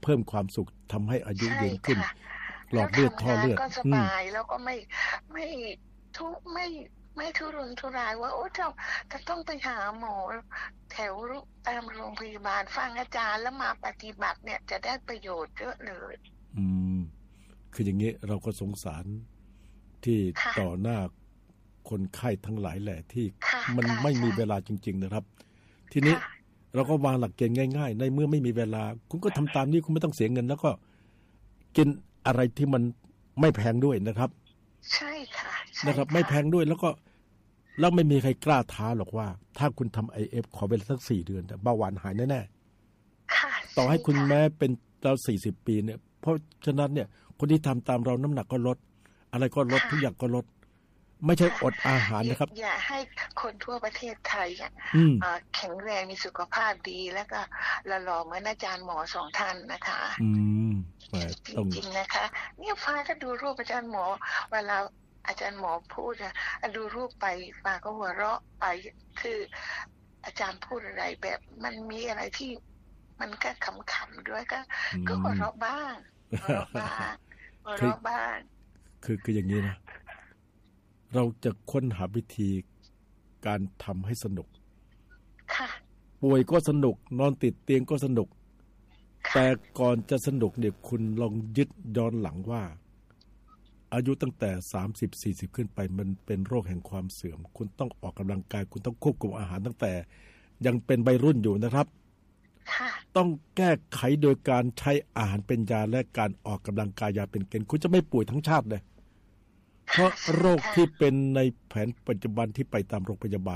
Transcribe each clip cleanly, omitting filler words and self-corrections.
เพิ่มความสุขทำให้อายุยืนขึ้นหลอดเลือดท่อเลือดก็สบายแล้วก็ไม่ทุกไม่ทุรนทุรายว่าโอ้จะต้องไปหาหมอแถวตามโรงพยาบาลฟังอาจารย์แล้วมาปฏิบัติเนี่ยจะได้ประโยชน์เยอะเลยคืออย่างนี้เราก็สงสารที่ต่อหน้าคนไข้ทั้งหลายแหละที่มันไม่มีเวลาจริงๆนะครับทีนี้เราก็วางหลักเกณฑ์ง่ายๆในเมื่อไม่มีเวลาคุณก็ทำตามนี้คุณไม่ต้องเสียเงินแล้วก็กินอะไรที่มันไม่แพงด้วยนะครับใช่ค่ะนะครับไม่แพงด้วยแล้วไม่มีใครกล้าท้าหรอกว่าถ้าคุณทำ IF ขอเวลาสัก4 เดือนแต่เบาหวานหายแน่ๆต่อให้คุณแม้เป็นเรา40 ปีเนี่ยเพราะฉะนั้นเนี่ยคนที่ทำตามเราน้ำหนักก็ลดอะไรก็ลดทุกอย่างก็ลดไม่ใช่อดอาหารนะครับอย่าให้คนทั่วประเทศไทยแข็งแรงมีสุขภาพดีแล้วก็หล่อเหมือนอาจารย์หมอ2 ท่านนะคะจริงๆนะคะเนี่ยฟ้าก็ดูรูปอาจารย์หมอเวลาอาจารย์หมอพูดนะดูรูปไปฟ้าก็หัวเราะไปคืออาจารย์พูดอะไรแบบมันมีอะไรที่มันก็ขำๆด้วยก็หัวเราะบ้างคืออย่างนี้นะเราจะค้นหาวิธีการทำให้สนุกป่วยก็สนุกนอนติดเตียงก็สนุกแต่ก่อนจะสนุกเนี่ยคุณลองยึดย้อนหลังว่าอายุตั้งแต่30-40ขึ้นไปมันเป็นโรคแห่งความเสื่อมคุณต้องออกกำลังกายคุณต้องควบคุมอาหารตั้งแต่ยังเป็นวัยรุ่นอยู่นะครับต้องแก้ไขโดยการใช้อาหารเป็นยาและการออกกำลังกายยาเป็นเกณฑ์คุณจะไม่ป่วยทั้งชาติเลยเพราะโรคที่เป็นในแผนปัจจุบันที่ไปตามโรงพยาบาล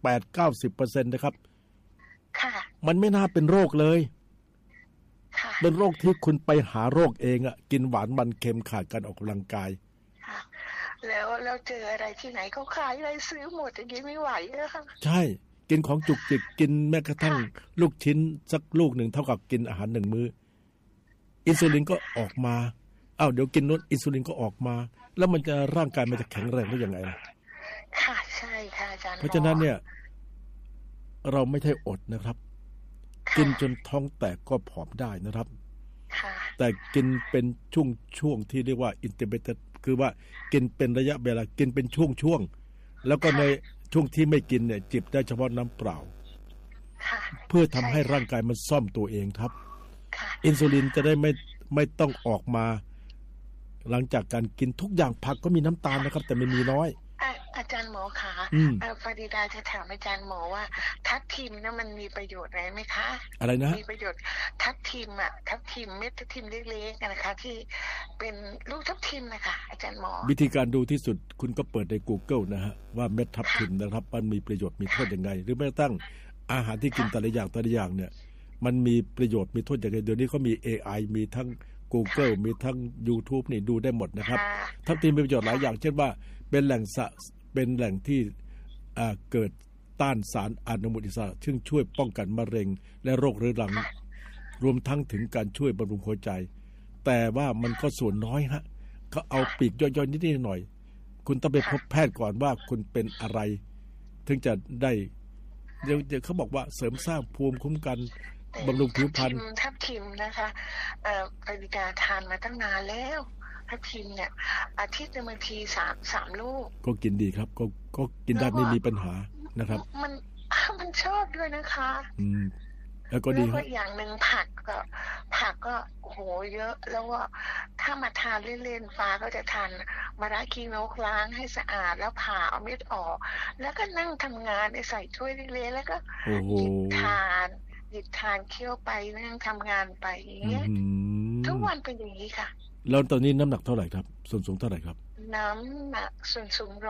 8-90% นะครับมันไม่น่าเป็นโรคเลยเป็นโรคที่คุณไปหาโรคเองอ่ะกินหวานมันเค็มขาดการออกกำลังกายแล้วเจออะไรที่ไหนเขาขายอะไรซื้อหมดอย่างนี้ไม่ไหวแล้วค่ะใช่กินของจุกจิกกินแม้กระทั่งลูกชิ้นสักลูกหนึ่งเท่ากับกินอาหาร1 มื้ออินซูลินก็ออกมาเดี๋ยวกินนู้นอินซูลินก็ออกมาแล้วมันจะร่างกายมันจะแข็งแรงได้ยังไงค่ะใช่ค่ะอาจารย์เพราะฉะนั้นเนี่ยเราไม่ใช่อดนะครับกินจนท้องแตกก็ผอมได้นะครับแต่กินเป็นช่วงที่เรียกว่าอินเตอร์เมดิเอทคือว่ากินเป็นระยะเวลากินเป็นช่วงแล้วก็ในช่วงที่ไม่กินเนี่ยจิบได้เฉพาะน้ำเปล่าเพื่อทำให้ร่างกายมันซ่อมตัวเองครับอินซูลินจะได้ไม่ต้องออกมาหลังจากการกินทุกอย่างผักก็มีน้ำตาลนะครับแต่ไม่มีน้อยอาจารย์หมอคะฟาริดาจะถามอาจารย์หมอว่าทับทิมนะมันมีประโยชน์อะไรไหมคะอะไรนะมีประโยชน์ทับทิมทับทิมเม็ดทับทิมเล็กๆนะคะที่เป็นลูกทับทิมนะคะอาจารย์หมอวิธีการดูที่สุดคุณก็เปิดใน Google นะฮะว่าเม็ดทับทิมนะครับมันมีประโยชน์มีโทษยังไงหรือแม้กระทั่งอาหารที่กินแต่ละอย่างเนี่ยมันมีประโยชน์มีโทษยังไงเดี๋ยวนี้เขามี AI มีทั้งGoogle มีทั้ง YouTube นี่ดูได้หมดนะครับทับทิมมีประโยชน์หลายอย่างเช่นว่าเป็นแหล่งที่เกิดต้านสารอนุมูลอิสระซึ่งช่วยป้องกันมะเร็งและโรคเรื้อรังรวมทั้งถึงการช่วยบำรุงหัวใจแต่ว่ามันก็ส่วนน้อยฮะเขาเอาปีกย่อยๆนิดๆหน่อยคุณต้องไปพบแพทย์ก่อนว่าคุณเป็นอะไรถึงจะได้เดี๋ยวเขาบอกว่าเสริมสร้างภูมิคุ้มกันบำรุงผิวพรรณทับทิมนะคะปริดาทานมาตั้งนานแล้วทับทิมเนี่ยอาทิตย์นึงบางที3 ลูกก็กินดีครับก็กินได้ไม่มีปัญหานะครับมันชอบด้วยนะคะแล้วก็ดีครับอย่างนึงผักก็โหเยอะแล้วว่าถ้ามาทานเล่นๆฟ้าก็จะทานมะระขี้นกล้างให้สะอาดแล้วผ่าเอาเม็ดออกแล้วก็นั่งทำงานใส่ถ้วยเล็กๆแล้วก็หยิบทานเคี้ยวไปนั่งทำงานไปอย่างเงี้ยทุกวันเป็นอย่างนี้ค่ะแล้วตอนนี้น้ำหนักเท่าไหร่ครับส่วนสูงเท่าไหร่ครับน้ำหนักส่วนสูง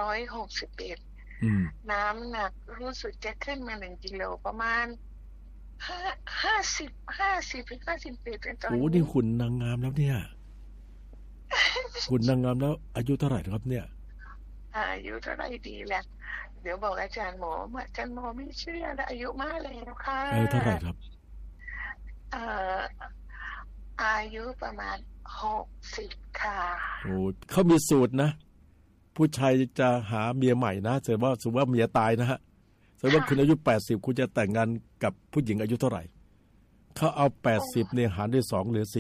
161น้ำหนักรู้สึกจะขึ้นมา1 กิโลประมาณ50-51เป็นตอนนี้โอ้นี่หุ่นนางงามแล้วเนี่ยหุ่นนางงามแล้วอายุเท่าไหร่ครับเนี่ยอายุเท่าไหร่ดีแหละเดี๋ยวบอกอาจารย์หมอไม่เชื่อแล้วอายุมากเลยนะคะเท่าไหร่ครับอายุประมาณ60ค่ะโอ้เขามีสูตรนะผู้ชายจะหาเมียใหม่นะสมมติว่าเมียตายนะฮะสมมติว่าคุณอายุ80คุณจะแต่งงานกับผู้หญิงอายุเท่าไหร่เขาเอา80เนี่ยหารด้วย2เหลือ